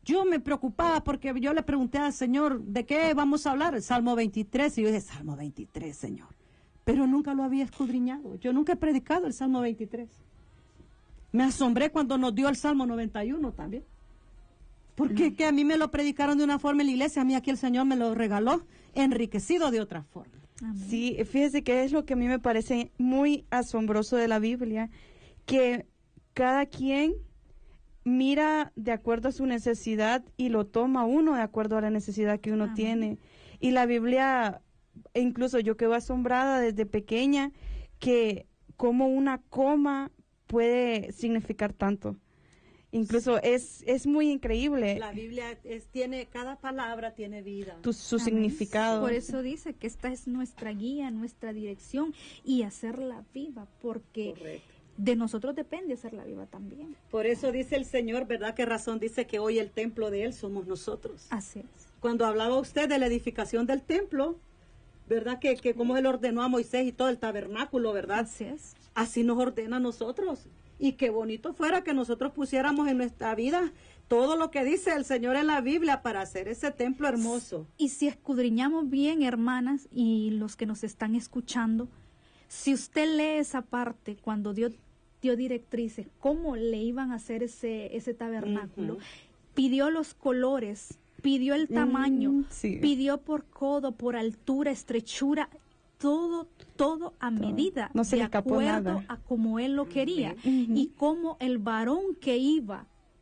yo me preocupaba porque yo le pregunté al Señor, ¿de qué vamos a hablar? El Salmo 23, y yo dije, Salmo 23, Señor. Pero nunca lo había escudriñado. Yo nunca he predicado el Salmo 23. Me asombré cuando nos dio el Salmo 91 también. Porque que a mí me lo predicaron de una forma en la iglesia, a mí aquí el Señor me lo regaló enriquecido de otra forma. Amén. Sí, fíjese que es lo que a mí me parece muy asombroso de la Biblia, que cada quien mira de acuerdo a su necesidad y lo toma uno de acuerdo a la necesidad que uno Amén. tiene. Y la Biblia, incluso yo quedo asombrada desde pequeña, que como una coma puede significar tanto. Incluso es muy increíble. La Biblia tiene, cada palabra tiene vida. Su significado. Por eso dice que esta es nuestra guía, nuestra dirección y hacerla viva, porque Correcto. de nosotros depende hacerla viva también. Por eso dice el Señor, ¿verdad? ¿Qué razón dice que hoy el templo de Él somos nosotros? Así es. Cuando hablaba usted de la edificación del templo, ¿verdad? Que como Él ordenó a Moisés y todo el tabernáculo, ¿verdad? Así es. Así nos ordena a nosotros. Y qué bonito fuera que nosotros pusiéramos en nuestra vida todo lo que dice el Señor en la Biblia para hacer ese templo hermoso. Y si escudriñamos bien, hermanas, y los que nos están escuchando, si usted lee esa parte cuando dio directrices, cómo le iban a hacer ese tabernáculo, pidió los colores, pidió el tamaño, sí. pidió por codo, por altura, estrechura, todo a medida, no se de le escapó acuerdo nada. a como él lo quería, y como el varón que iba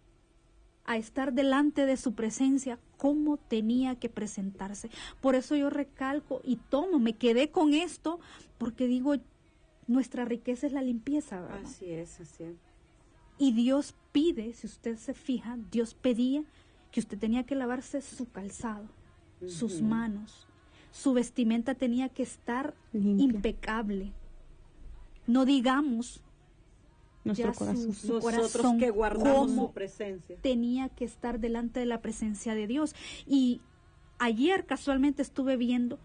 a estar delante de su presencia, cómo tenía que presentarse. Por eso yo recalco y me quedé con esto, porque digo, nuestra riqueza es la limpieza, ¿verdad? Así es, así es. Y Dios pide, si usted se fija, Dios pedía que usted tenía que lavarse su calzado, sus manos, su vestimenta tenía que estar limpia, impecable. No digamos nuestro ya corazón. su Nosotros corazón, que guardamos cómo su presencia. tenía que estar delante de la presencia de Dios. Y ayer casualmente estuve viendo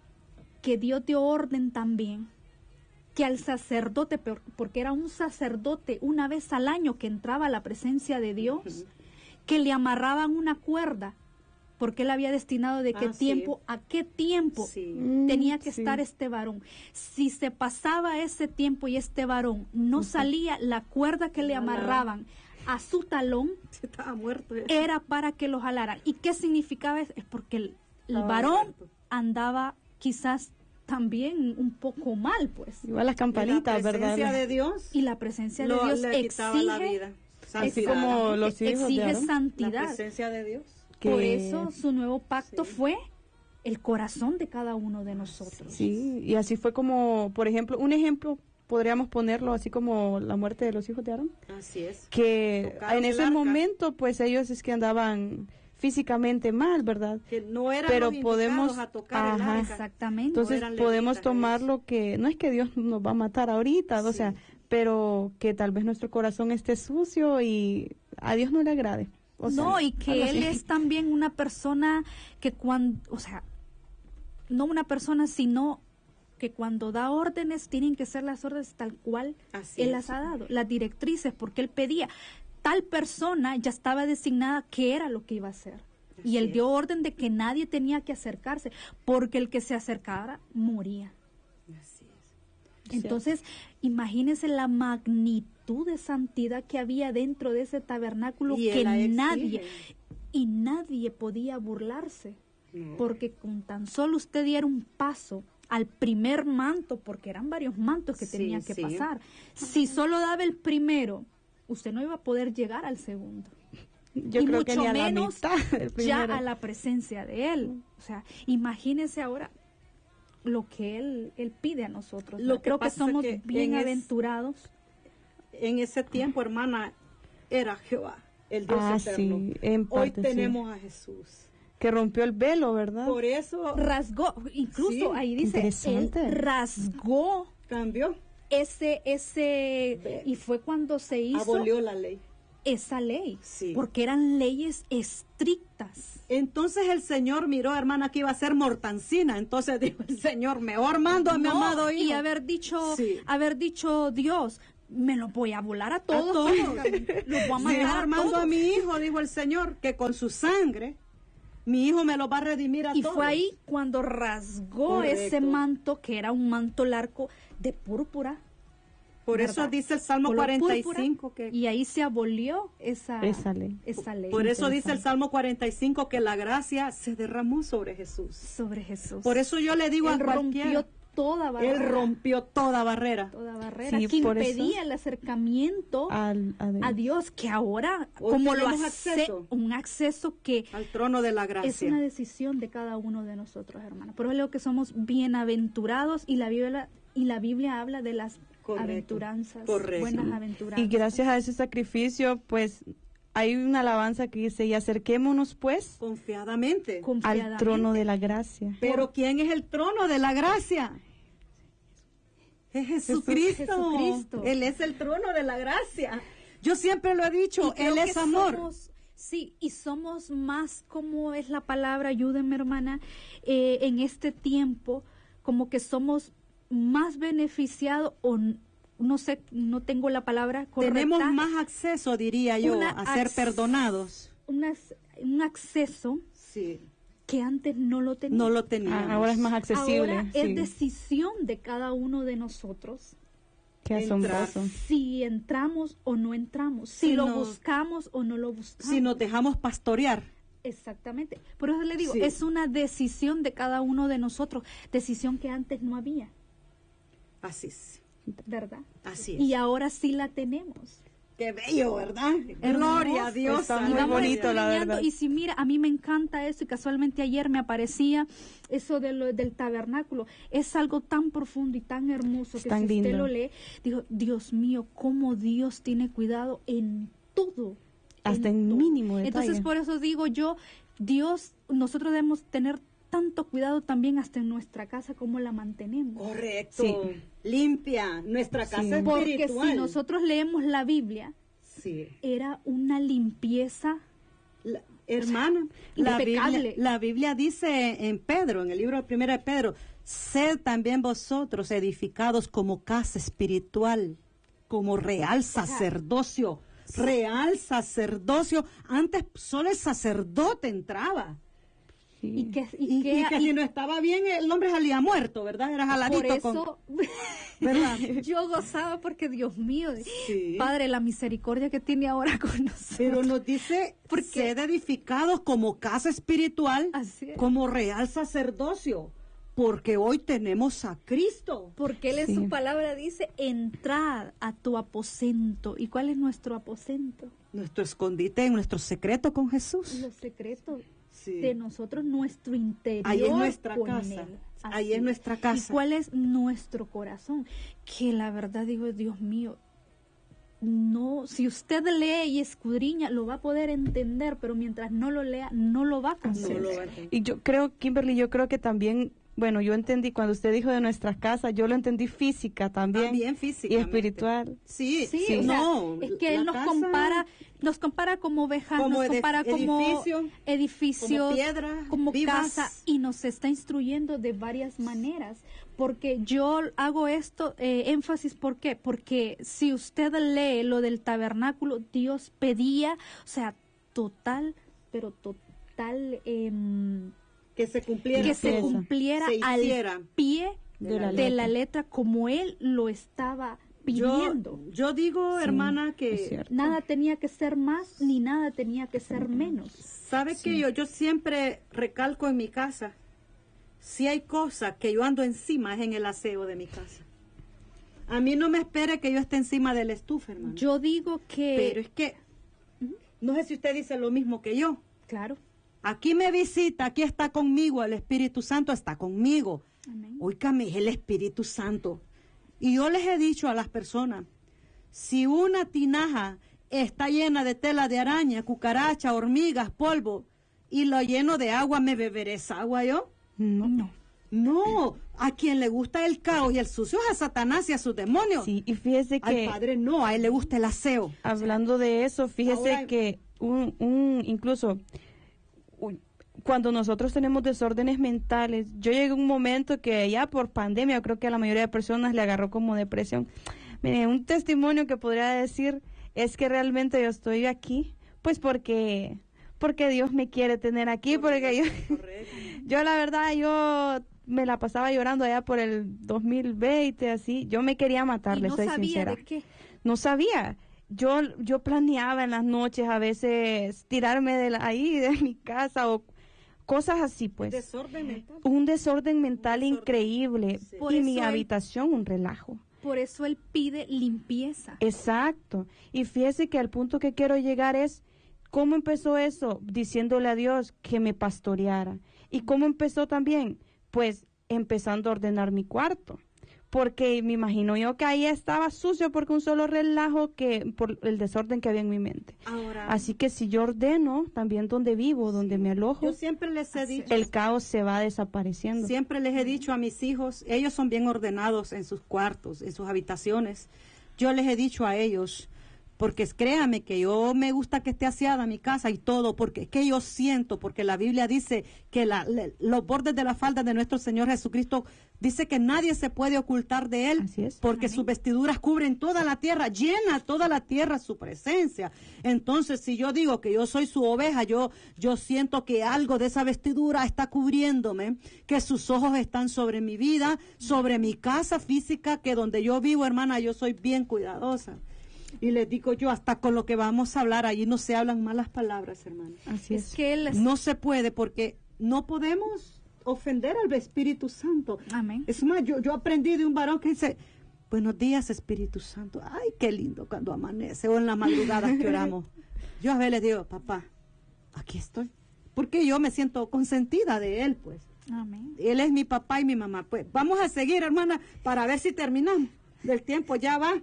que Dios dio orden también que al sacerdote, porque era un sacerdote una vez al año que entraba a la presencia de Dios, que le amarraban una cuerda, porque él había destinado de qué tiempo, a qué tiempo tenía que estar este varón. Si se pasaba ese tiempo y este varón no salía, la cuerda que le amarraban a su talón estaba muerto, era para que lo jalaran. ¿Y qué significaba eso? Es porque el varón andaba quizás también un poco mal, pues. Igual las campanitas, ¿verdad? La presencia de Dios. Y la presencia de Dios exige la vida. Es como los hijos exige de Aarón. santidad. La presencia de Dios. Por eso su nuevo pacto fue el corazón de cada uno de nosotros. Sí, y así fue como, por ejemplo, un ejemplo podríamos ponerlo así como la muerte de los hijos de Aarón. Así es. Que tocaron en ese arca. momento, pues ellos es que andaban físicamente mal, ¿verdad? Que no eran pero los podemos a tocar el arca. Exactamente. Entonces no podemos tomar lo que, no es que Dios nos va a matar ahorita, o sea, pero que tal vez nuestro corazón esté sucio y a Dios no le agrade. O sea, no, y que Él es también una persona que cuando, o sea, no una persona, sino que cuando da órdenes, tienen que ser las órdenes tal cual Él las ha dado, las directrices, porque Él pedía, tal persona ya estaba designada qué era lo que iba a hacer. Y Él dio orden de que nadie tenía que acercarse, porque el que se acercara moría. Así es. Entonces, imagínense la magnitud de santidad que había dentro de ese tabernáculo, que nadie podía burlarse, porque con tan solo usted diera un paso al primer manto, porque eran varios mantos que tenía que pasar, si solo daba el primero, usted no iba a poder llegar al segundo. Yo y creo mucho que ni a menos la mitad ya a la presencia de Él. O sea, imagínense ahora lo que Él pide a nosotros. Creo que somos bienaventurados. En ese tiempo, hermana, era Jehová, el Dios eterno. Sí, en parte, hoy tenemos a Jesús. Que rompió el velo, ¿verdad? Por eso rasgó, incluso ahí dice, Él rasgó. Cambió. Ese, y fue cuando se hizo. Abolió la ley. Esa ley, porque eran leyes estrictas. Entonces el Señor miró, hermana, que iba a ser mortancina. Entonces dijo el Señor, mejor mando a mi amado hijo. Y haber dicho Dios, me los voy a volar a todos. todos. Los voy a Sí, matar a armando todos. a mi hijo, dijo el Señor, que con su sangre mi hijo me lo va a redimir a Y todos. fue ahí cuando rasgó Correcto. ese manto, que era un manto largo de púrpura. Por ¿verdad? eso dice el Salmo Color 45 púrpura, que... y ahí se abolió esa ley. esa ley Por eso dice el Salmo 45 que la gracia se derramó sobre Jesús. sobre Jesús. Por eso yo le digo Él a cualquiera, rompió toda barrera. Él rompió toda barrera. toda barrera Sí, que por eso- impedía el acercamiento a Dios, que ahora, Hoy como lo tenemos hace, acceso. un acceso que Al trono de la es gracia. una decisión de cada uno de nosotros, hermanos. Por eso digo que somos bienaventurados, y la Biblia habla de las Correcto, aventuranzas, correcto. buenas aventuranzas. Y gracias a ese sacrificio, pues hay una alabanza que dice, y acerquémonos pues Confiadamente. al Confiadamente. trono de la gracia. Pero ¿quién es el trono de la gracia? Es Jesucristo. Jesucristo. Él es el trono de la gracia. Yo siempre lo he dicho, Y creo Él que es amor. Sí, y somos más, como es la palabra, ayúdenme hermana, en este tiempo, como que somos más beneficiados, o no sé, no tengo la palabra correcta. Tenemos más acceso, diría yo, Una a ser perdonados. un acceso Sí, que antes no lo teníamos. no lo teníamos. Ahora es más accesible. Ahora sí. es decisión de cada uno de nosotros Qué asombroso. si entramos o no entramos, si Si lo no- buscamos o no lo buscamos. Si nos dejamos pastorear. Exactamente. Por eso le digo, Sí. es una decisión de cada uno de nosotros, decisión que antes no había, Así es. ¿verdad? Así es. Y ahora sí la tenemos. Qué bello, ¿verdad? Hermoso. Gloria a Dios. Está Y muy vamos bonito, la escudriñando, verdad. y si mira, a mí me encanta eso, y casualmente ayer me aparecía eso del tabernáculo. Es algo tan profundo y tan hermoso, Es que tan si usted lindo. lo lee, digo, Dios mío, cómo Dios tiene cuidado en todo. Hasta en todo. mínimo detalle. Entonces, por eso digo yo, Dios, nosotros debemos tener tanto cuidado también hasta en nuestra casa, cómo la mantenemos. Correcto. Sí. Limpia. Nuestra casa Porque espiritual. si nosotros leemos la Biblia, Sí. era una limpieza. Hermana, impecable. la Biblia dice en Pedro, en el libro primero de Pedro, sed también vosotros edificados como casa espiritual, como real sacerdocio. Real sacerdocio. Antes solo el sacerdote entraba. Sí. Y que, Y que si no estaba bien, el hombre salía muerto, ¿verdad? Era jaladito por eso ¿verdad? yo gozaba, porque Dios mío, Sí. Padre, la misericordia que tiene ahora con nosotros. Pero nos dice, Porque- sed edificados como casa espiritual, Así es. como real sacerdocio, porque hoy tenemos a Cristo. Porque Él en Sí. su palabra dice, entrad a tu aposento. ¿Y cuál es nuestro aposento? Nuestro escondite, nuestro secreto con Jesús. Los secretos Sí. de nosotros, nuestro interior. Ahí es nuestra con casa. Él. Ahí Así es nuestra casa. ¿Y cuál es nuestro corazón? Que la verdad digo, Dios mío, no, si usted lee y escudriña, lo va a poder entender, pero mientras no lo lea, no lo va a No comprender. lo va a entender. Y yo creo, Kimberly, yo creo que también, bueno, yo entendí cuando usted dijo de nuestras casas, yo lo entendí física también, También y físicamente. espiritual. Sí, Sí, sí. o sea, No, es que la Él nos casa, compara como ovejas, como nos compara como edificio, edificios, como piedra, como vivas. casa, y nos está instruyendo de varias maneras. Porque yo hago esto, énfasis, ¿por qué? Porque si usted lee lo del tabernáculo, Dios pedía, o sea, total, pero total, que se cumpliera. que se Pieza. cumpliera Se hiciera. al pie De la de la letra. letra como Él lo estaba Yo, pidiendo. yo digo, Sí, hermana, es que cierto. Nada tenía que ser más ni nada tenía que ser menos. ¿sabe que yo siempre recalco en mi casa? Si hay cosas que yo ando encima es en el aseo de mi casa. A mí no me espere que yo esté encima del estufa, hermano. Yo digo que, Pero es que, no sé si usted dice lo mismo que yo. claro, Aquí me visita, aquí está conmigo, el Espíritu Santo está conmigo. amén. Óigame, es el Espíritu Santo. Y yo les he dicho a las personas, si una tinaja está llena de tela de araña, cucaracha, hormigas, polvo, y lo lleno de agua, ¿me beberé esa agua yo? No. No, a quien le gusta el caos y el sucio es a Satanás y a sus demonios. Sí, y fíjese Al que, Padre no, a él le gusta el aseo. hablando de eso, fíjese Ahora- que incluso cuando nosotros tenemos desórdenes mentales, yo llegué a un momento que ya por pandemia, creo que a la mayoría de personas le agarró como depresión. Mire, un testimonio que podría decir es que realmente yo estoy aquí, pues porque Dios me quiere tener aquí, porque yo la verdad, yo me la pasaba llorando allá por el 2020, así, yo me quería matar, le soy sincera. ¿De qué? No sabía. Yo planeaba en las noches a veces tirarme ahí de mi casa o cosas así, pues. Desorden mental. Un desorden mental increíble. Sí. Por Y eso mi él- habitación un relajo. Por eso él pide limpieza. Exacto. Y fíjese que al punto que quiero llegar es, ¿cómo empezó eso? Diciéndole a Dios que me pastoreara. ¿Y cómo empezó también? Pues empezando a ordenar mi cuarto. Porque me imagino yo que ahí estaba sucio porque un solo relajo por el desorden que había en mi mente. Ahora, Así que si yo ordeno también donde vivo, donde me alojo, yo siempre les he dicho, el caos se va desapareciendo. siempre les he dicho a mis hijos, ellos son bien ordenados en sus cuartos, en sus habitaciones. Yo les he dicho a ellos, porque créame que yo me gusta que esté aseada mi casa y todo, porque es que yo siento, porque la Biblia dice que los bordes de la falda de nuestro Señor Jesucristo dice que nadie se puede ocultar de él, Así es. porque Amén. sus vestiduras cubren toda la tierra, llena toda la tierra su presencia. Entonces, si yo digo que yo soy su oveja, yo siento que algo de esa vestidura está cubriéndome, que sus ojos están sobre mi vida, sobre mi casa física, que donde yo vivo, hermana, yo soy bien cuidadosa. Y les digo yo, hasta con lo que vamos a hablar, allí no se hablan malas palabras, hermano. Así Es es. que él es... No se puede porque no podemos ofender al Espíritu Santo. Amén. Es más, yo aprendí de un varón que dice, buenos días, Espíritu Santo. Ay, qué lindo cuando amanece o en las madrugadas que oramos. Yo a veces le digo, papá, aquí estoy. Porque yo me siento consentida de él, pues. Amén. Él es mi papá y mi mamá. Pues vamos a seguir, hermana, para ver si terminamos. Del tiempo ya va.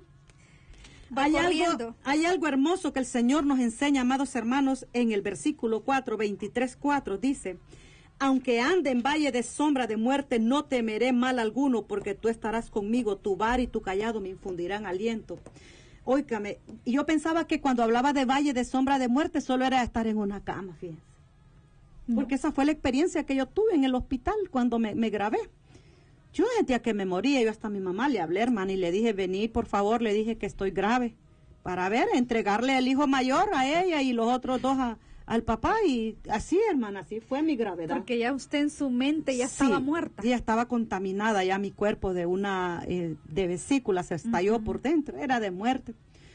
Va corriendo. Hay algo hermoso que el Señor nos enseña, amados hermanos, en el versículo 4, 23:4, dice, aunque ande en valle de sombra de muerte, no temeré mal alguno, porque tú estarás conmigo, tu vara y tu callado me infundirán aliento. Óigame, y yo pensaba que cuando hablaba de valle de sombra de muerte, solo era estar en una cama, fíjense. Porque esa fue la experiencia que yo tuve en el hospital cuando me grabé. Yo sentía que me moría, yo hasta a mi mamá le hablé, hermana, y le dije, vení, por favor, le dije que estoy grave, para ver, entregarle el hijo mayor a ella y los otros dos al papá, y así, hermana, así fue mi gravedad. Porque ya usted en su mente ya Sí, estaba muerta. Ya estaba contaminada, ya mi cuerpo de de vesícula se estalló por dentro, era de muerte.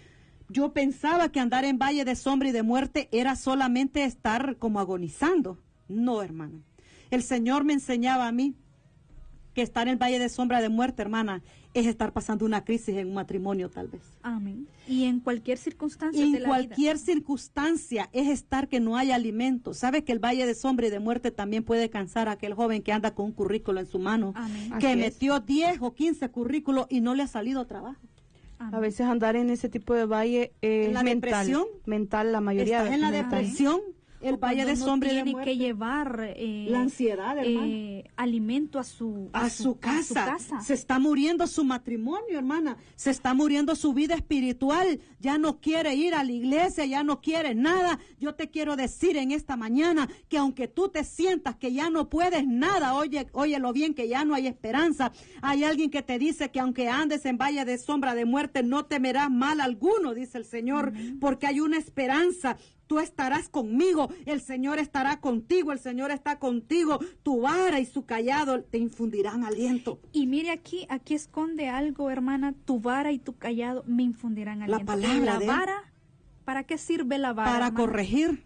Yo pensaba que andar en valle de sombra y de muerte era solamente estar como agonizando. No, hermana. El Señor me enseñaba a mí que estar en valle de sombra de muerte, hermana, es estar pasando una crisis en un matrimonio tal vez. Amén. Y en cualquier circunstancia En de la cualquier circunstancia es estar que no hay alimento. ¿Sabe que el valle de sombra y de muerte también puede cansar a aquel joven que anda con un currículo en su mano, Amén. que Así es. metió 10 o 15 currículos y no le ha salido trabajo? Amén. A veces andar en ese tipo de valle es La mental. depresión. Mental, la mayoría Estás en la mental. depresión, el O valle de cuando sombra y de tiene muerte. que llevar La ansiedad, hermano. alimento a su casa. Se está muriendo su matrimonio, hermana. Se está muriendo su vida espiritual. Ya no quiere ir a la iglesia, ya no quiere nada. Yo te quiero decir en esta mañana que aunque tú te sientas que ya no puedes nada, óyelo bien, que ya no hay esperanza. Hay alguien que te dice que aunque andes en valle de sombra de muerte, no temerás mal alguno, dice el Señor, porque hay una esperanza. Tú estarás conmigo, el Señor estará contigo, el Señor está contigo, tu vara y su callado te infundirán aliento. Y mire aquí esconde algo, hermana, tu vara y tu callado me infundirán aliento. palabra La de él. vara, ¿para qué sirve la vara? Para hermana? corregir,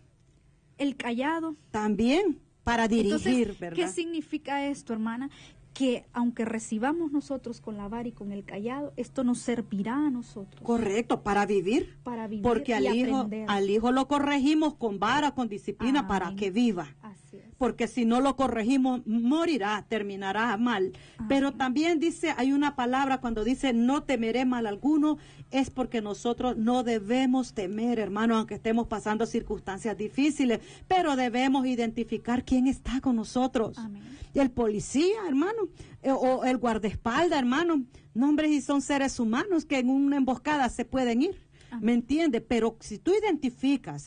El callado. también para dirigir, Entonces, ¿verdad? ¿qué significa esto, hermana? Que aunque recibamos nosotros con la vara y con el callado, esto nos servirá a nosotros Correcto, para vivir. para vivir Porque y aprender. al hijo lo corregimos con vara, con disciplina, Amén. para que viva. Así es. Porque si no lo corregimos, morirá, terminará mal. Pero también dice, hay una palabra cuando dice, no temeré mal alguno, es porque nosotros no debemos temer, hermano, aunque estemos pasando circunstancias difíciles, pero debemos identificar quién está con nosotros. Amén. El policía, hermano, o el guardaespaldas, hermano. No, hombre, y son seres humanos que en una emboscada se pueden ir. Amén. ¿Me entiende? Pero si tú identificas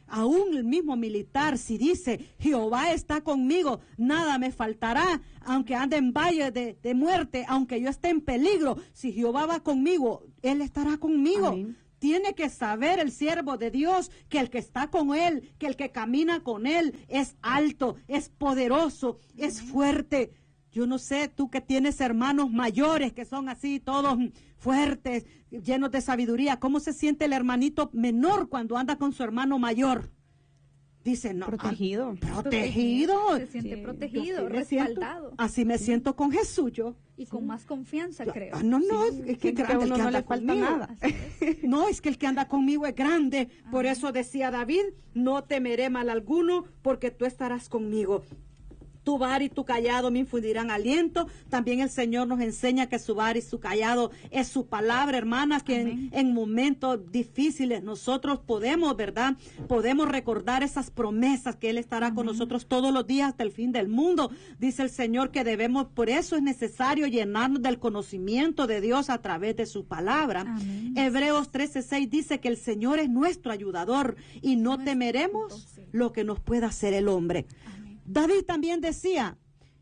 aún el mismo militar, si dice, Jehová está conmigo, nada me faltará, aunque ande en valle de muerte, aunque yo esté en peligro, si Jehová va conmigo, Él estará conmigo. Amén. Tiene que saber el siervo de Dios que el que está con Él, que el que camina con Él es alto, es poderoso, es fuerte. Yo no sé, tú que tienes hermanos mayores que son así, todos fuertes, llenos de sabiduría, ¿cómo se siente el hermanito menor cuando anda con su hermano mayor? Dice, no. Protegido. Protegido. Se siente Sí. protegido, Así me siento- respaldado. Así me siento con Jesús yo. Y con más confianza, creo. No, es que Siente que a grande el uno que no anda le falta conmigo. nada. No, es que el que anda conmigo es grande. Por eso decía David, no temeré mal alguno, porque tú estarás conmigo. Tu vara y tu callado me infundirán aliento. También el Señor nos enseña que su vara y su callado es su palabra, hermanas, que en momentos difíciles nosotros podemos, ¿verdad? Podemos recordar esas promesas que Él estará con nosotros todos los días hasta el fin del mundo. Dice el Señor que debemos, por eso es necesario llenarnos del conocimiento de Dios a través de su palabra. Amén. Hebreos 13:6 dice que el Señor es nuestro ayudador y no temeremos entonces. lo que nos pueda hacer el hombre. Amén. David también decía,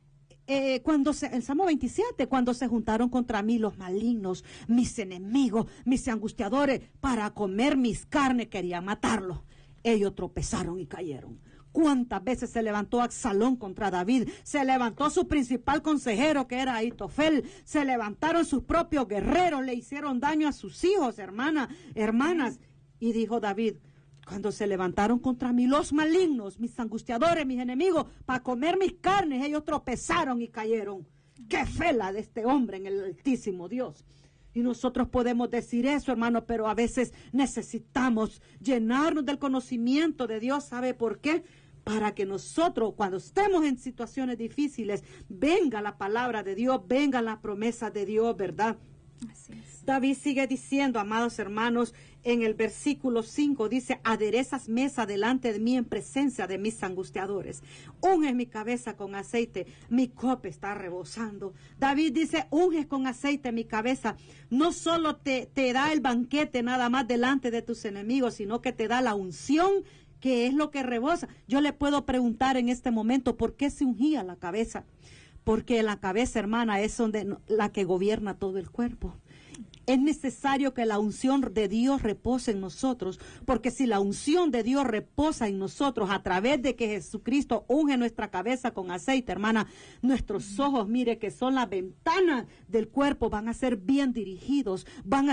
el Salmo 27, cuando se juntaron contra mí los malignos, mis enemigos, mis angustiadores, para comer mis carnes, querían matarlos. Ellos tropezaron y cayeron. ¿Cuántas veces se levantó Absalón contra David? Se levantó su principal consejero, que era Ahitofel. Se levantaron sus propios guerreros, le hicieron daño a sus hijos, hermanas. Y dijo David, cuando se levantaron contra mí los malignos, mis angustiadores, mis enemigos, para comer mis carnes, ellos tropezaron y cayeron. ¡Qué fe la de este hombre en el Altísimo Dios! Y nosotros podemos decir eso, hermano, pero a veces necesitamos llenarnos del conocimiento de Dios. ¿Sabe por qué? Para que nosotros, cuando estemos en situaciones difíciles, venga la palabra de Dios, venga la promesa de Dios, ¿verdad? Así es. David sigue diciendo, amados hermanos, en el versículo 5, dice, aderezas mesa delante de mí en presencia de mis angustiadores. Unges mi cabeza con aceite, mi copa está rebosando. David dice, unges con aceite mi cabeza. No solo te da el banquete nada más delante de tus enemigos, sino que te da la unción, que es lo que rebosa. Yo le puedo preguntar en este momento, ¿por qué se ungía la cabeza? Porque la cabeza, hermana, es la que gobierna todo el cuerpo. Es necesario que la unción de Dios repose en nosotros, porque si la unción de Dios reposa en nosotros a través de que Jesucristo unge nuestra cabeza con aceite, hermana, nuestros ojos, mire que son las ventanas del cuerpo, van a ser bien dirigidos,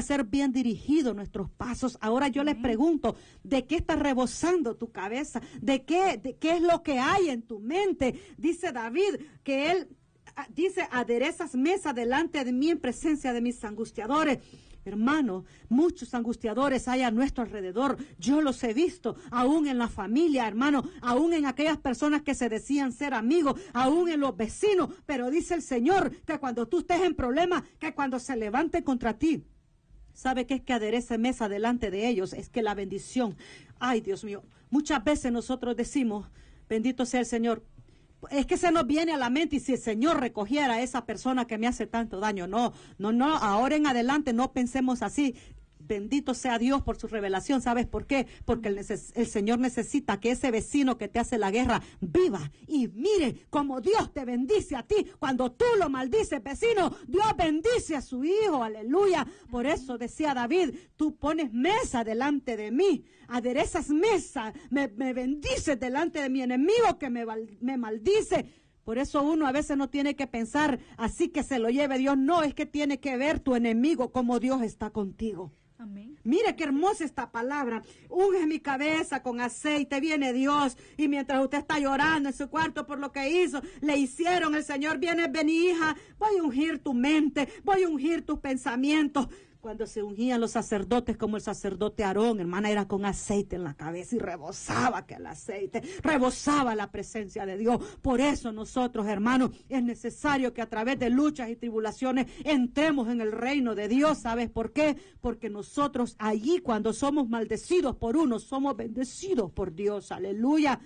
nuestros pasos. Ahora yo les pregunto, ¿de qué está rebosando tu cabeza? ¿De qué es lo que hay en tu mente? Dice David que él dice, aderezas mesa delante de mí en presencia de mis angustiadores. Hermano, muchos angustiadores hay a nuestro alrededor. Yo los he visto, aún en la familia, hermano, aún en aquellas personas que se decían ser amigos, aún en los vecinos. Pero dice el Señor que cuando tú estés en problemas, que cuando se levante contra ti, ¿sabe qué es que aderece mesa delante de ellos? Es que la bendición, ay Dios mío, muchas veces nosotros decimos, bendito sea el Señor. Es que se nos viene a la mente, y si el Señor recogiera a esa persona que me hace tanto daño, no, ahora en adelante no pensemos así. Bendito sea Dios por su revelación. ¿Sabes por qué? Porque el Señor necesita que ese vecino que te hace la guerra viva y mire cómo Dios te bendice a ti. Cuando tú lo maldices, vecino, Dios bendice a su hijo. Aleluya. Por eso decía David, tú pones mesa delante de mí, aderezas mesa, me bendices delante de mi enemigo que me maldice. Por eso uno a veces no tiene que pensar así que se lo lleve Dios. No, es que tiene que ver tu enemigo como Dios está contigo. Amén. Mire qué hermosa esta palabra. Unge mi cabeza con aceite, viene Dios. Y mientras usted está llorando en su cuarto por lo que le hicieron, el Señor viene, ven hija, voy a ungir tu mente, voy a ungir tus pensamientos. Cuando se ungían los sacerdotes, como el sacerdote Aarón, hermana, era con aceite en la cabeza y rebosaba que el aceite, rebosaba la presencia de Dios. Por eso nosotros, hermanos, es necesario que a través de luchas y tribulaciones entremos en el reino de Dios. ¿Sabes por qué? Porque nosotros allí, cuando somos maldecidos por uno, somos bendecidos por Dios. Aleluya. Amén.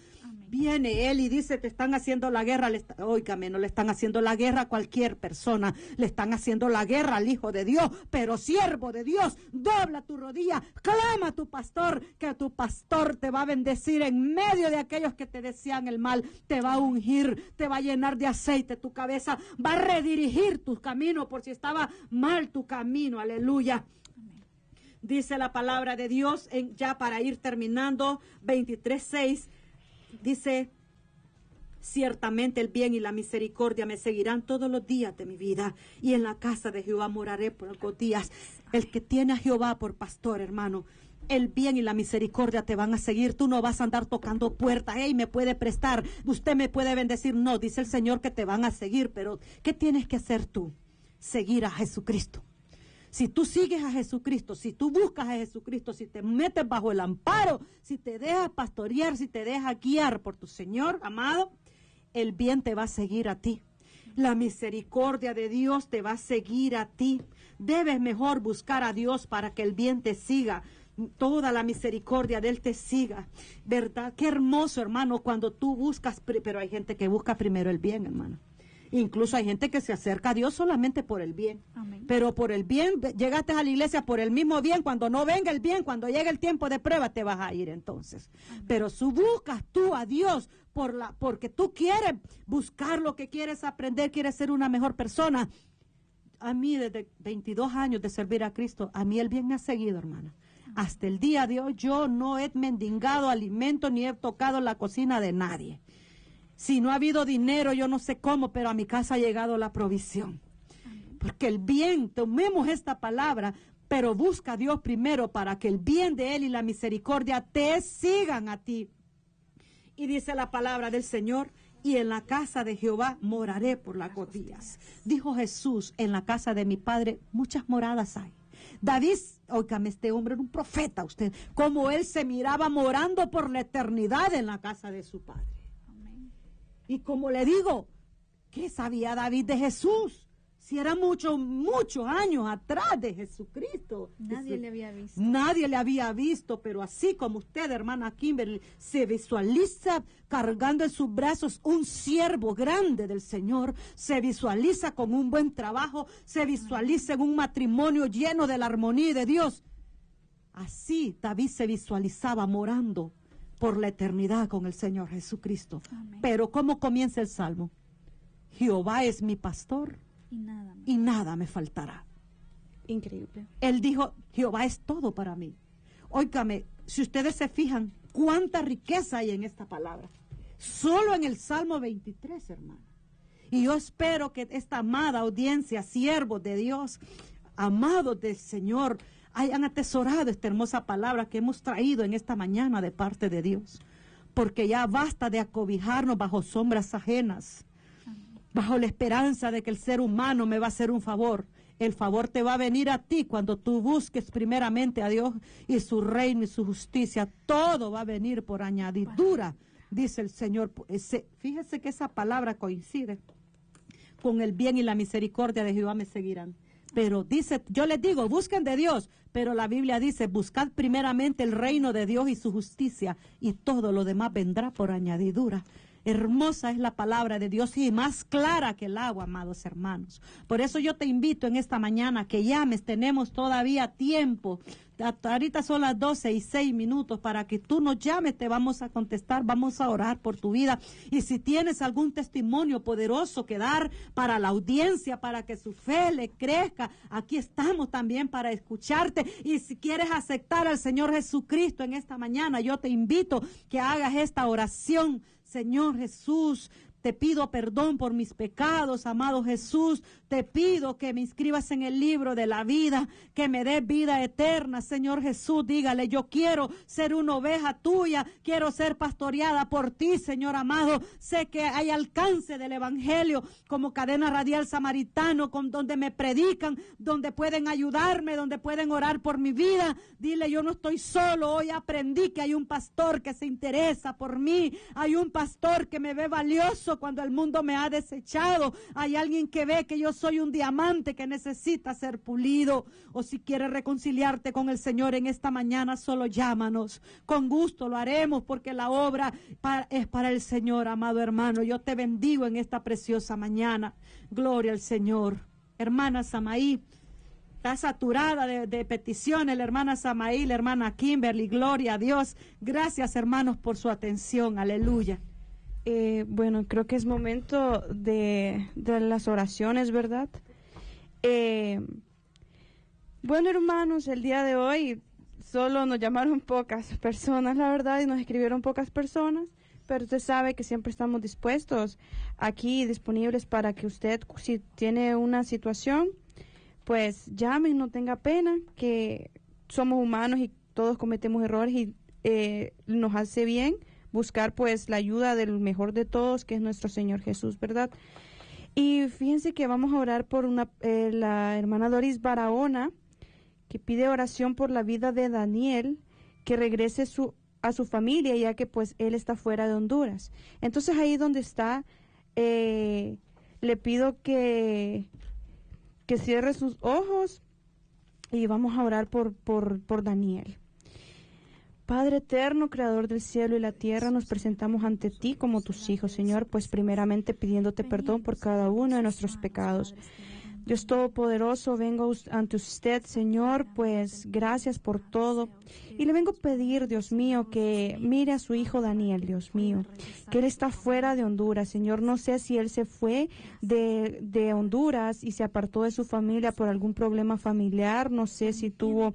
Viene Él y dice, te están haciendo la guerra. Óigame, no le están haciendo la guerra a cualquier persona. Le están haciendo la guerra al Hijo de Dios. Pero siervo de Dios, dobla tu rodilla, clama a tu pastor, que tu pastor te va a bendecir en medio de aquellos que te desean el mal. Te va a ungir, te va a llenar de aceite tu cabeza, va a redirigir tus caminos por si estaba mal tu camino. Aleluya. Dice la palabra de Dios, ya para ir terminando, 23:6. Dice, ciertamente el bien y la misericordia me seguirán todos los días de mi vida, y en la casa de Jehová moraré por algunos días. El que tiene a Jehová por pastor, hermano, el bien y la misericordia te van a seguir. Tú no vas a andar tocando puertas. Hey, me puede prestar, usted me puede bendecir. No, dice el Señor que te van a seguir. Pero ¿qué tienes que hacer tú? Seguir a Jesucristo. Si tú sigues a Jesucristo, si tú buscas a Jesucristo, si te metes bajo el amparo, si te dejas pastorear, si te dejas guiar por tu Señor, amado, el bien te va a seguir a ti. La misericordia de Dios te va a seguir a ti. Debes mejor buscar a Dios para que el bien te siga. Toda la misericordia de Él te siga. ¿Verdad? Qué hermoso, hermano, cuando tú buscas, pero hay gente que busca primero el bien, hermano. Incluso hay gente que se acerca a Dios solamente por el bien. Amén. Pero por el bien, llegaste a la iglesia por el mismo bien. Cuando no venga el bien, cuando llegue el tiempo de prueba, te vas a ir entonces. Amén. Pero si buscas tú a Dios porque tú quieres buscar lo que quieres aprender, quieres ser una mejor persona. A mí, desde 22 años de servir a Cristo, a mí el bien me ha seguido, hermana. Hasta el día de hoy yo no he mendigado alimento ni he tocado la cocina de nadie. Si no ha habido dinero, yo no sé cómo, pero a mi casa ha llegado la provisión. Porque el bien, tomemos esta palabra, pero busca a Dios primero para que el bien de Él y la misericordia te sigan a ti. Y dice la palabra del Señor, y en la casa de Jehová moraré por las días. Dijo Jesús, en la casa de mi Padre muchas moradas hay. David, óigame, este hombre era un profeta, usted, como él se miraba morando por la eternidad en la casa de su Padre. Y como le digo, ¿qué sabía David de Jesús? Si era muchos años atrás de Jesucristo. Nadie le había visto. Nadie le había visto, pero así como usted, hermana Kimberly, se visualiza cargando en sus brazos un siervo grande del Señor, se visualiza con un buen trabajo, se visualiza en un matrimonio lleno de la armonía de Dios. Así David se visualizaba morando por la eternidad con el Señor Jesucristo. Amén. Pero ¿cómo comienza el Salmo? Jehová es mi pastor y nada me faltará. Increíble. Él dijo, Jehová es todo para mí. Óigame, si ustedes se fijan, cuánta riqueza hay en esta palabra. Solo en el Salmo 23, hermana. Y yo espero que esta amada audiencia, siervos de Dios, amados del Señor, hayan atesorado esta hermosa palabra que hemos traído en esta mañana de parte de Dios. Porque ya basta de acobijarnos bajo sombras ajenas, bajo la esperanza de que el ser humano me va a hacer un favor. El favor te va a venir a ti cuando tú busques primeramente a Dios y su reino y su justicia. Todo va a venir por añadidura, dice el Señor. Fíjese que esa palabra coincide con el bien y la misericordia de Jehová me seguirán. Pero dice, yo les digo, busquen de Dios, pero la Biblia dice, buscad primeramente el reino de Dios y su justicia, y todo lo demás vendrá por añadidura. Hermosa es la palabra de Dios y más clara que el agua, amados hermanos. Por eso yo te invito en esta mañana que llames, tenemos todavía tiempo. Ahorita son las 12:06 para que tú nos llames, te vamos a contestar, vamos a orar por tu vida. Y si tienes algún testimonio poderoso que dar para la audiencia, para que su fe le crezca, aquí estamos también para escucharte. Y si quieres aceptar al Señor Jesucristo en esta mañana, yo te invito que hagas esta oración. Señor Jesús, te pido perdón por mis pecados, amado Jesús. Te pido que me inscribas en el libro de la vida, que me des vida eterna, Señor Jesús. Dígale, yo quiero ser una oveja tuya, quiero ser pastoreada por ti, Señor amado. Sé que hay alcance del Evangelio como Cadena Radial Samaritano, donde me predican, donde pueden ayudarme, donde pueden orar por mi vida. Dile, yo no estoy solo, hoy aprendí que hay un pastor que se interesa por mí, hay un pastor que me ve valioso, mundo cuando el mundo me ha desechado. Hay alguien que ve que yo soy un diamante que necesita ser pulido. O si quieres reconciliarte con el Señor en esta mañana, solo llámanos. Con gusto lo haremos porque la obra es para el Señor, amado hermano. Yo te bendigo en esta preciosa mañana. Gloria al Señor. Hermana Samaí, está saturada de peticiones, la hermana Samaí, la hermana Kimberly, gloria a Dios. Gracias, hermanos, por su atención, aleluya. Bueno, creo que es momento de las oraciones, ¿verdad? Bueno, hermanos, el día de hoy solo nos llamaron pocas personas, la verdad, y nos escribieron pocas personas, pero usted sabe que siempre estamos dispuestos aquí, disponibles para que usted, si tiene una situación, pues llame, no tenga pena, que somos humanos y todos cometemos errores y nos hace bien buscar pues la ayuda del mejor de todos, que es nuestro Señor Jesús, ¿verdad? Y fíjense que vamos a orar por la hermana Doris Barahona, que pide oración por la vida de Daniel, que regrese a su familia, ya que pues él está fuera de Honduras. Entonces ahí donde está, le pido que cierre sus ojos y vamos a orar por Daniel. Padre eterno, creador del cielo y la tierra, nos presentamos ante ti como tus hijos, Señor, pues primeramente pidiéndote perdón por cada uno de nuestros pecados. Dios Todopoderoso, vengo ante usted, Señor, pues gracias por todo. Y le vengo a pedir, Dios mío, que mire a su hijo Daniel, Dios mío, que él está fuera de Honduras, Señor. No sé si él se fue de Honduras y se apartó de su familia por algún problema familiar. No sé si tuvo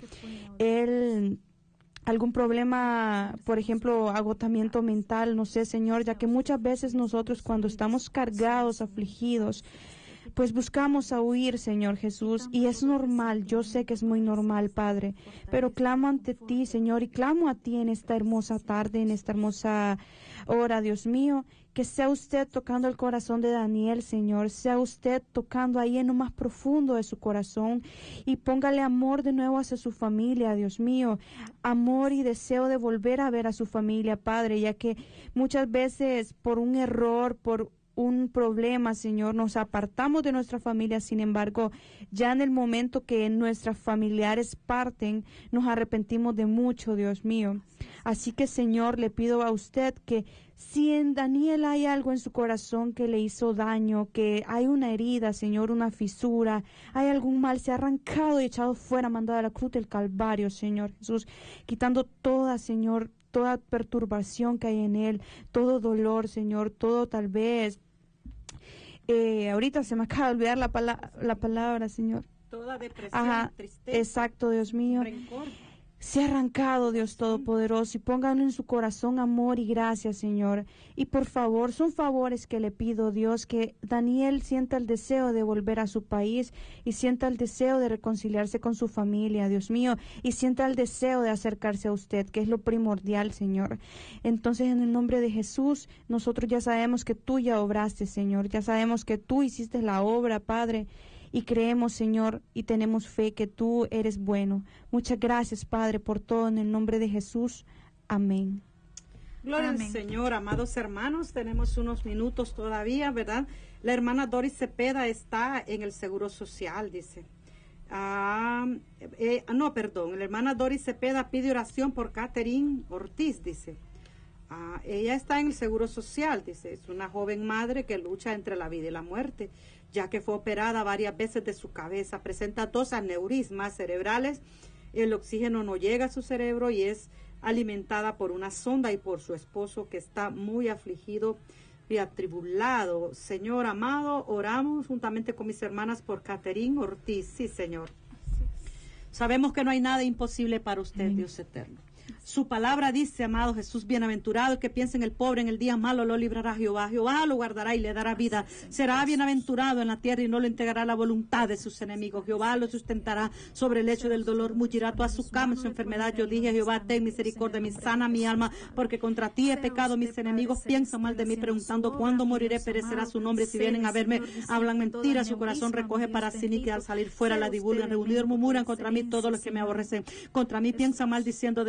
él algún problema, por ejemplo, agotamiento mental. No sé, Señor, ya que muchas veces nosotros cuando estamos cargados, afligidos, pues buscamos a huir, Señor Jesús, y es normal, yo sé que es muy normal, Padre, pero clamo ante ti, Señor, y clamo a ti en esta hermosa tarde, en esta hermosa hora, Dios mío, que sea usted tocando el corazón de Daniel, Señor, sea usted tocando ahí en lo más profundo de su corazón y póngale amor de nuevo hacia su familia, Dios mío, amor y deseo de volver a ver a su familia, Padre, ya que muchas veces por un error, por un problema, Señor, nos apartamos de nuestra familia. Sin embargo, ya en el momento que nuestros familiares parten, nos arrepentimos de mucho, Dios mío. Así que, Señor, le pido a usted que si en Daniel hay algo en su corazón que le hizo daño, que hay una herida, Señor, una fisura, hay algún mal, se ha arrancado y echado fuera, mandado a la cruz del Calvario, Señor Jesús, quitando toda, Señor, toda perturbación que hay en él, todo dolor, Señor, todo tal vez. Ahorita se me acaba de olvidar la palabra, Señor. Toda depresión, tristeza. Exacto, Dios mío. Rencor. Se ha arrancado, Dios Todopoderoso, y pónganlo en su corazón amor y gracia, Señor. Y por favor, son favores que le pido, Dios, que Daniel sienta el deseo de volver a su país y sienta el deseo de reconciliarse con su familia, Dios mío, y sienta el deseo de acercarse a usted, que es lo primordial, Señor. Entonces, en el nombre de Jesús, nosotros ya sabemos que tú ya obraste, Señor, ya sabemos que tú hiciste la obra, Padre, y creemos, Señor, y tenemos fe que tú eres bueno. Muchas gracias, Padre, por todo en el nombre de Jesús. Amén. Gloria Amén. al Señor, amados hermanos. Tenemos unos minutos todavía, ¿verdad? La hermana Doris Cepeda está en el Seguro Social, dice. La hermana Doris Cepeda pide oración por Catherine Ortiz, dice. Ella está en el Seguro Social, dice. Es una joven madre que lucha entre la vida y la muerte, ya que fue operada varias veces de su cabeza. Presenta 2 aneurismas cerebrales. El oxígeno no llega a su cerebro y es alimentada por una sonda y por su esposo, que está muy afligido y atribulado. Señor amado, oramos juntamente con mis hermanas por Catherine Ortiz. Sí, Señor. Sabemos que no hay nada imposible para usted, Dios eterno. Su palabra dice, amado Jesús, bienaventurado el que piensa en el pobre, en el día malo lo librará Jehová. Jehová lo guardará y le dará vida. Será bienaventurado en la tierra y no le entregará la voluntad de sus enemigos. Jehová lo sustentará sobre el lecho del dolor. Mullirá toda su cama en su enfermedad. Yo dije, Jehová, ten misericordia de mí, sana mi alma, porque contra ti he pecado. Mis enemigos piensan mal de mí, preguntando cuándo moriré. Perecerá su nombre. Si vienen a verme, hablan mentiras. Su corazón recoge para sí iniquidad. Al salir fuera la divulgan. Reunidos murmuran contra mí todos los que me aborrecen. Contra mí piensan mal, diciendo de mi cosa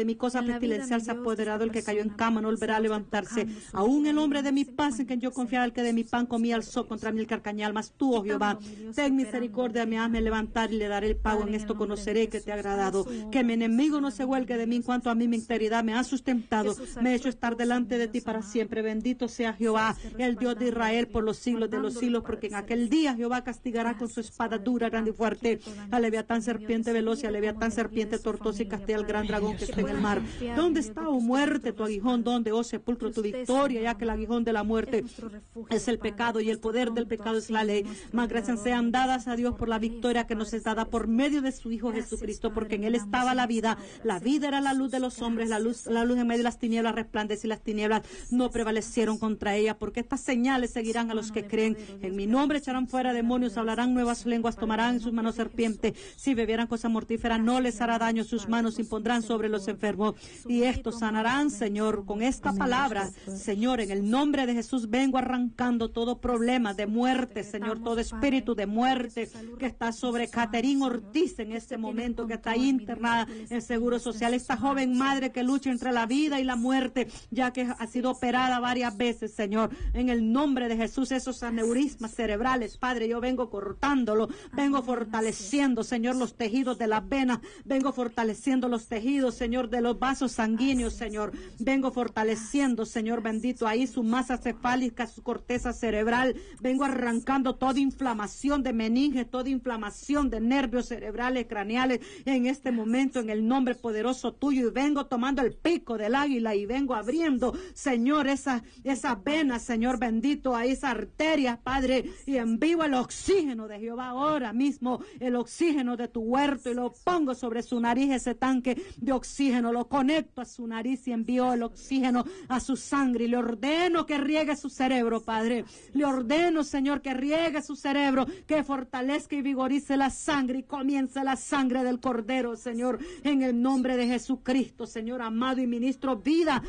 pestilencial se ha apoderado, el que cayó en cama no volverá a levantarse. Aún el hombre de mi paz, en quien yo confiaba, el que de mi pan comía, alzó contra mí el carcañal. Mas tú, oh Jehová, ten misericordia, me hazme levantar y le daré el pago. En esto conoceré que te ha agradado. Que mi enemigo no se huelgue de mí. En cuanto a mí, mi integridad me ha sustentado. Me he hecho estar delante de ti para siempre. Bendito sea Jehová, el Dios de Israel, por los siglos de los siglos, porque en aquel día Jehová castigará con su espada dura, grande y fuerte a Leviatán, serpiente veloz, y a Leviatán, serpiente tortosa, y castiga al gran dragón que está en el mar. ¿Dónde está, oh muerte, tu aguijón? ¿Dónde, oh sepulcro, tu victoria? Ya que el aguijón de la muerte es el pecado y el poder del pecado es la ley. Mas gracias sean dadas a Dios por la victoria que nos es dada por medio de su Hijo Jesucristo, porque en él estaba la vida era la luz de los hombres, la luz en medio de las tinieblas resplandece, y las tinieblas no prevalecieron contra ella. Porque estas señales seguirán a los que creen. En mi nombre echarán fuera demonios, hablarán nuevas lenguas, tomarán en sus manos serpiente, si bebieran cosa mortífera no les hará daño, sus manos impondrán sobre los enfermos y estos sanarán. Señor, con esta palabra, Señor, en el nombre de Jesús vengo arrancando todo problema de muerte, Señor, todo espíritu de muerte que está sobre Caterine Ortiz en este momento, que está internada en Seguro Social, esta joven madre que lucha entre la vida y la muerte, ya que ha sido operada varias veces, Señor, en el nombre de Jesús, esos aneurismas cerebrales, Padre, yo vengo cortándolo, vengo fortaleciendo, Señor, los tejidos de las venas, vengo fortaleciendo los tejidos, Señor, de los vasos sanguíneos, Señor, vengo fortaleciendo, Señor bendito, ahí su masa cefálica, su corteza cerebral, vengo arrancando toda inflamación de meninge, toda inflamación de nervios cerebrales, craneales, en este momento, en el nombre poderoso tuyo, y vengo tomando el pico del águila y vengo abriendo, Señor, esas venas, Señor bendito, a esa arteria, Padre, y envío el oxígeno de Jehová ahora mismo, el oxígeno de tu huerto, y lo pongo sobre su nariz, ese tanque de oxígeno, lo conecto a su nariz y envío el oxígeno a su sangre, y le ordeno que riegue su cerebro, Padre, le ordeno, Señor, que riegue su cerebro, que fortalezca y vigorice la sangre, y comience la sangre del Cordero, Señor, en el nombre de Jesucristo, Señor amado, y ministro vida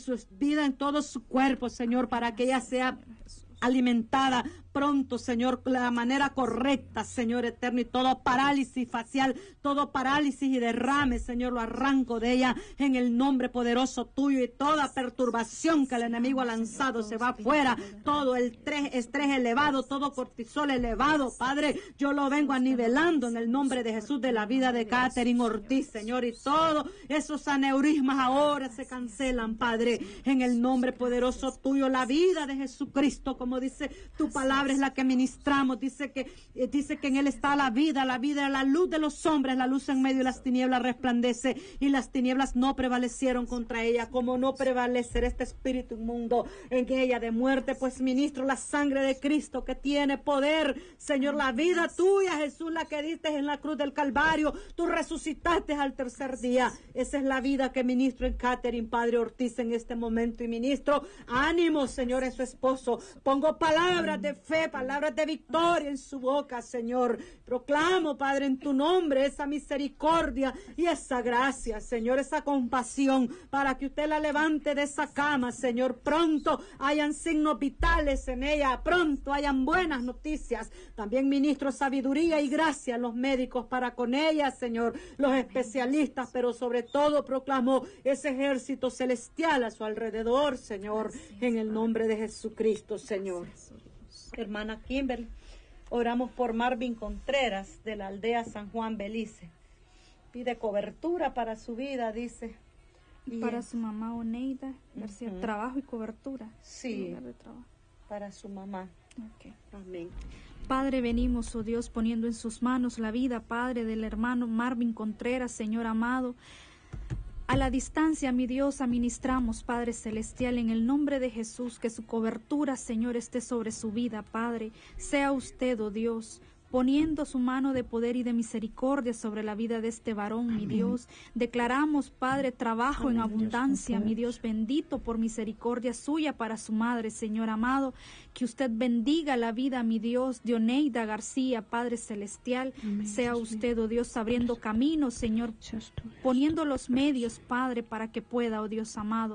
en todo su cuerpo, Señor, para que ella sea alimentada pronto, Señor, la manera correcta, Señor eterno, y todo parálisis facial, todo parálisis y derrame, Señor, lo arranco de ella en el nombre poderoso tuyo, y toda perturbación que el enemigo ha lanzado se va afuera, todo el estrés elevado, todo cortisol elevado, Padre, yo lo vengo anivelando en el nombre de Jesús de la vida de Caterine Ortiz, Señor, y todos esos aneurismas ahora se cancelan, Padre, en el nombre poderoso tuyo, la vida de Jesucristo, como dice tu palabra, es la que ministramos, dice que en él está la vida, la luz de los hombres, la luz en medio de las tinieblas resplandece, y las tinieblas no prevalecieron contra ella. Como no prevalecer este espíritu inmundo en ella de muerte, pues ministro la sangre de Cristo que tiene poder, Señor, la vida tuya, Jesús, la que diste en la cruz del Calvario, tú resucitaste al tercer día, esa es la vida que ministro en Caterine, Padre Ortiz, en este momento, y ministro ánimo, Señor, es su esposo, pongo palabras de fe, palabras de victoria en su boca, Señor. Proclamo, Padre, en tu nombre esa misericordia y esa gracia, Señor, esa compasión, para que usted la levante de esa cama, Señor. Pronto hayan signos vitales en ella, pronto hayan buenas noticias. También ministro sabiduría y gracia a los médicos para con ella, Señor, los especialistas, pero sobre todo proclamo ese ejército celestial a su alrededor, Señor, en el nombre de Jesucristo, Señor. Hermana Kimberly, oramos por Marvin Contreras de la aldea San Juan Belice. Pide cobertura para su vida, dice. Y para su mamá Oneida García, trabajo y cobertura. Sí, para su mamá. Okay. Amén. Padre, venimos, oh Dios, poniendo en sus manos la vida, Padre, del hermano Marvin Contreras, Señor amado. A la distancia, mi Dios, administramos, Padre Celestial, en el nombre de Jesús, que su cobertura, Señor, esté sobre su vida, Padre. Sea usted, oh Dios, poniendo su mano de poder y de misericordia sobre la vida de este varón, mi Dios. Declaramos, Padre, trabajo en abundancia, mi Dios bendito, por misericordia suya para su madre, Señor amado. Que usted bendiga la vida, mi Dios, de Oneida García, Padre Celestial. Sea usted, oh Dios, abriendo caminos, Señor, poniendo los medios, Padre, para que pueda, oh Dios amado,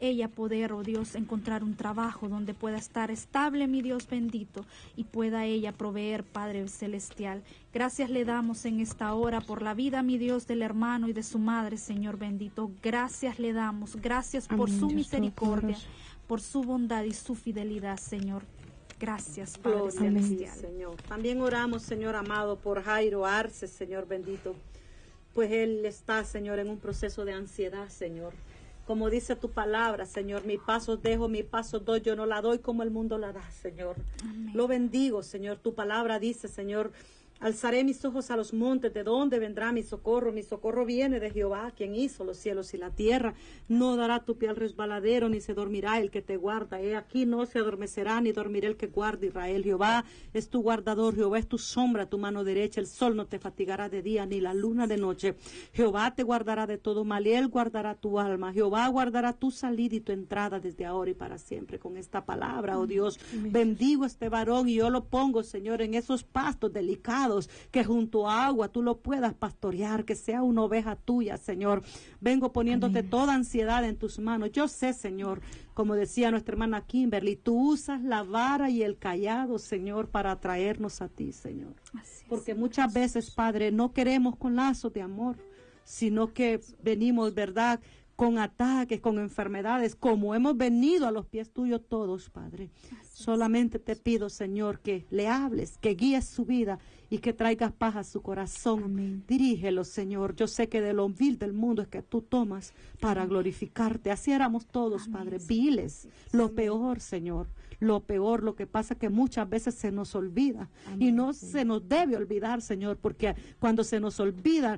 ella poder, oh Dios, encontrar un trabajo donde pueda estar estable, mi Dios bendito, y pueda ella proveer, Padre celestial. Gracias le damos en esta hora por la vida, mi Dios, del hermano y de su madre, Señor bendito. Gracias le damos, gracias por su misericordia, por su bondad y su fidelidad, Señor. Gracias, Padre celestial. Señor. También oramos, Señor amado, por Jairo Arce, Señor bendito. Pues él está, Señor, en un proceso de ansiedad, Señor. Como dice tu palabra, Señor, mi paso dejo, mi paso doy, yo no la doy como el mundo la da, Señor. Amén. Lo bendigo, Señor. Tu palabra dice, Señor, alzaré mis ojos a los montes, ¿de dónde vendrá mi socorro? Mi socorro viene de Jehová, quien hizo los cielos y la tierra. No dará tu pie al resbaladero, ni se dormirá el que te guarda. He aquí no se adormecerá, ni dormirá el que guarda Israel. Jehová es tu guardador, Jehová es tu sombra, tu mano derecha. El sol no te fatigará de día, ni la luna de noche. Jehová te guardará de todo mal, y él guardará tu alma. Jehová guardará tu salida y tu entrada desde ahora y para siempre. Con esta palabra, oh Dios, bendigo a este varón y yo lo pongo, Señor, en esos pastos delicados, que junto a agua tú lo puedas pastorear, que sea una oveja tuya, Señor. Vengo poniéndote toda ansiedad en tus manos. Yo sé, Señor, como decía nuestra hermana Kimberly, tú usas la vara y el cayado, Señor, para atraernos a ti, Señor. Porque muchas veces, Padre, no queremos con lazos de amor, sino que venimos, ¿verdad?, con ataques, con enfermedades, como hemos venido a los pies tuyos todos, Padre. Solamente te pido, Señor, que le hables, que guíes su vida y que traigas paz a su corazón. Amén. Dirígelo, Señor. Yo sé que de lo vil del mundo es que tú tomas para glorificarte. Así éramos todos, Padre, viles. Lo peor, Señor. Lo peor, lo que pasa que muchas veces se nos olvida. Y no se nos debe olvidar, Señor, porque cuando se nos olvida,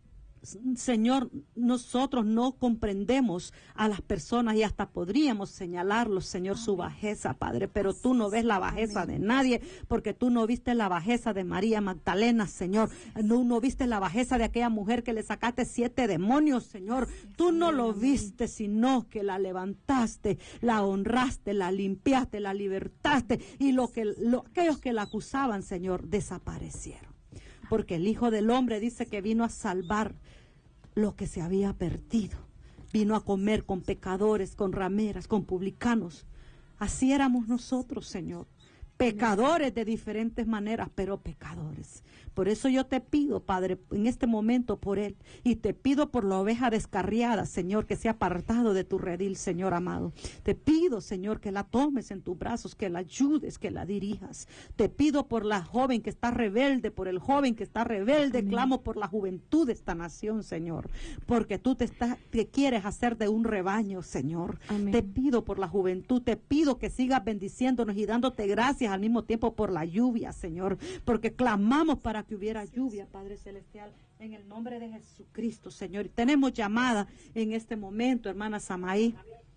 Señor, nosotros no comprendemos a las personas y hasta podríamos señalarlos, Señor, su bajeza, Padre, pero tú no ves la bajeza de nadie, porque tú no viste la bajeza de María Magdalena, Señor. No viste la bajeza de aquella mujer que le sacaste 7 demonios, Señor. Tú no lo viste, sino que la levantaste, la honraste, la limpiaste, la libertaste, y aquellos que la acusaban, Señor, desaparecieron. Porque el Hijo del Hombre dice que vino a salvar lo que se había perdido. Vino a comer con pecadores, con rameras, con publicanos. Así éramos nosotros, Señor. Pecadores de diferentes maneras, pero pecadores. Por eso yo te pido, Padre, en este momento por él, y te pido por la oveja descarriada, Señor, que se ha apartado de tu redil, Señor amado. Te pido, Señor, que la tomes en tus brazos, que la ayudes, que la dirijas. Te pido por la joven que está rebelde, por el joven que está rebelde. Amén. Clamo por la juventud de esta nación, Señor, porque tú te quieres hacer de un rebaño, Señor. Amén. Te pido por la juventud, te pido que sigas bendiciéndonos y dándote gracias al mismo tiempo por la lluvia, Señor, porque clamamos para que hubiera lluvia, Padre Celestial, en el nombre de Jesucristo, Señor. Y tenemos llamada en este momento, hermana Samaí.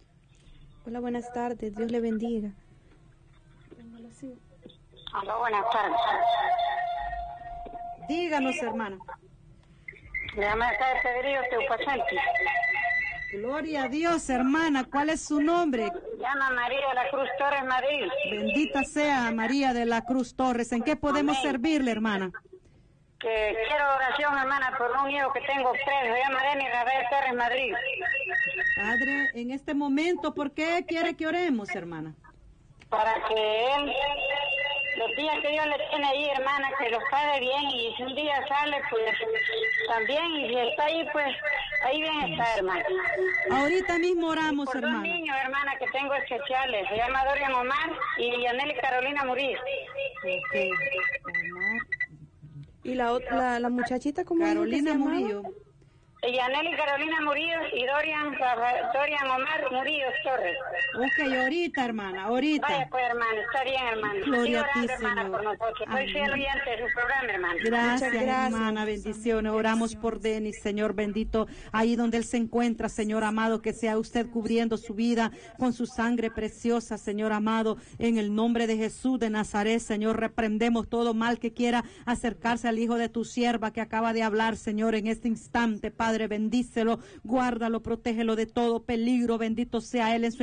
Hola, buenas tardes, Dios le bendiga. Hola, buenas tardes. Díganos, hermana. Me llamo Pedrillo, Teupacente. Gloria a Dios, hermana. ¿Cuál es su nombre? Llama María de la Cruz Torres, Madrid. Bendita sea María de la Cruz Torres. ¿En qué podemos servirle, hermana? Que quiero oración, hermana, por un hijo que tengo 3. Se llama Denis Rafael Torres, Madrid. Padre, en este momento, ¿por qué quiere que oremos, hermana? Para que él, los días que Dios le tiene ahí, hermana, que los pague bien, y si un día sale, pues también, y si está ahí, pues ahí bien está, hermana. Ahorita mismo oramos, por hermana. 2 niños, hermana, que tengo especiales. Se llama Dorian Omar y Yaneli Carolina Murillo. Okay. Omar. ¿Y la muchachita cómo Carolina Murillo? Yaneli Carolina Murillo y Dorian Omar Murillo Torres. Ok, ahorita, hermana, ahorita. Vaya pues, hermana, está bien, hermana. Gloria Sigo a ti, orando, hermana, Señor. por nosotros. Soy fiel oyente de su programa, hermana. Gracias, gracias, hermana, bendiciones. Oramos por Denis, Señor bendito, ahí donde él se encuentra, Señor amado, que sea usted cubriendo su vida con su sangre preciosa, Señor amado, en el nombre de Jesús de Nazaret, Señor, reprendemos todo mal que quiera acercarse al hijo de tu sierva que acaba de hablar, Señor, en este instante, Padre, bendícelo, guárdalo, protégelo de todo peligro, bendito sea él en su entrada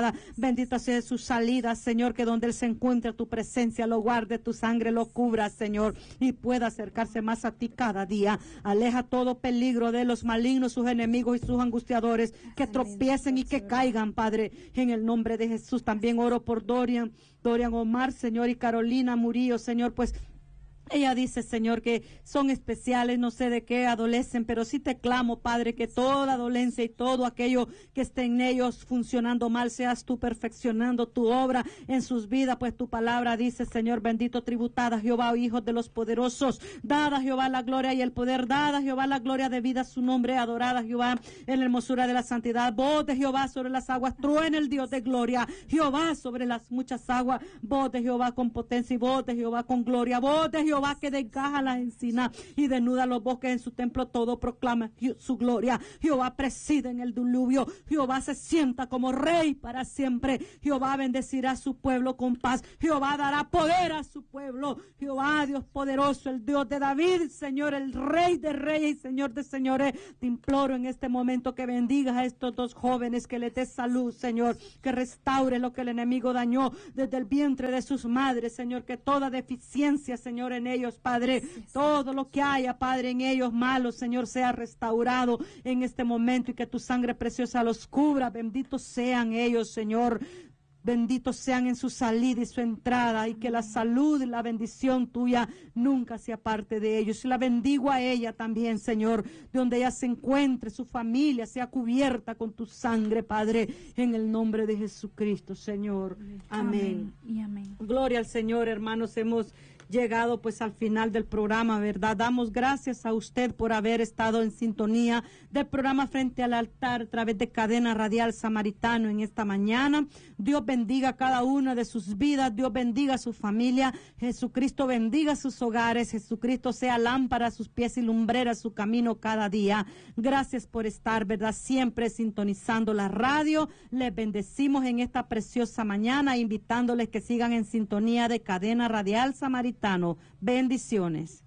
entrada, bendita sea su salida, Señor, que donde él se encuentre tu presencia lo guarde, tu sangre lo cubra, Señor, y pueda acercarse más a ti cada día. Aleja todo peligro de los malignos, sus enemigos y sus angustiadores, que tropiecen y que caigan, Padre, en el nombre de Jesús. También oro por Dorian Omar, Señor, y Carolina Murillo, Señor, pues ella dice, Señor, que son especiales, no sé de qué adolecen, pero sí te clamo, Padre, que toda dolencia y todo aquello que esté en ellos funcionando mal, seas tú perfeccionando tu obra en sus vidas, pues tu palabra dice, Señor, bendito tributada Jehová, oh hijos de los poderosos, dada Jehová la gloria y el poder, dada Jehová la gloria debida a su nombre, adorada Jehová en la hermosura de la santidad, voz de Jehová sobre las aguas, truena el Dios de gloria, Jehová sobre las muchas aguas, voz de Jehová con potencia y voz de Jehová con gloria, voz de Jehová que desgaja las encinas y desnuda los bosques en su templo, todo proclama su gloria. Jehová preside en el diluvio, Jehová se sienta como rey para siempre, Jehová bendecirá a su pueblo con paz, Jehová dará poder a su pueblo, Jehová Dios poderoso, el Dios de David, Señor, el Rey de reyes y Señor de señores, te imploro en este momento que bendigas a estos dos jóvenes, que les des salud, Señor, que restaure lo que el enemigo dañó desde el vientre de sus madres, Señor, que toda deficiencia, Señor, en ellos, Padre, todo lo que haya, Padre, en ellos malo, Señor, sea restaurado en este momento y que tu sangre preciosa los cubra. Benditos sean ellos, Señor. Benditos sean en su salida y su entrada, y que la salud y la bendición tuya nunca se aparte de ellos. Y la bendigo a ella también, Señor, de donde ella se encuentre, su familia sea cubierta con tu sangre, Padre, en el nombre de Jesucristo, Señor. Amén. Y amén. Gloria al Señor, hermanos. Hemos llegado pues al final del programa, ¿verdad? Damos gracias a usted por haber estado en sintonía del programa Frente al Altar a través de Cadena Radial Samaritano en esta mañana. Dios bendiga a cada una de sus vidas, Dios bendiga a su familia, Jesucristo bendiga sus hogares, Jesucristo sea lámpara a sus pies y lumbrera a su camino cada día. Gracias por estar, ¿verdad? Siempre sintonizando la radio. Les bendecimos en esta preciosa mañana, invitándoles que sigan en sintonía de Cadena Radial Samaritano. Bendiciones.